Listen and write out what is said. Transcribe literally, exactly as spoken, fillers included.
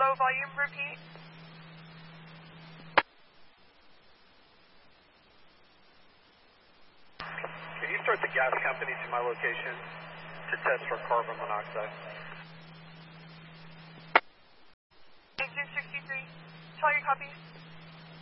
low volume, repeat. Can you start the gas company to my location to test for carbon monoxide? Engine sixty-three, Charlie, copy.